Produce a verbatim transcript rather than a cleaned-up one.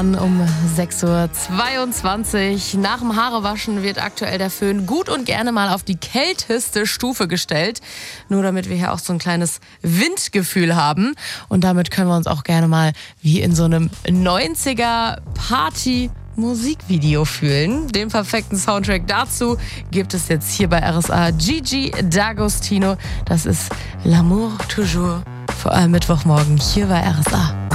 Um sechs Uhr zweiundzwanzig. Nach dem Haarewaschen wird aktuell der Föhn gut und gerne mal auf die kälteste Stufe gestellt. Nur damit wir hier auch so ein kleines Windgefühl haben. Und damit können wir uns auch gerne mal wie in so einem neunziger Party Musikvideo fühlen. Den perfekten Soundtrack dazu gibt es jetzt hier bei R S A. Gigi D'Agostino. Das ist L'amour toujours. Vor allem Mittwochmorgen hier bei R S A.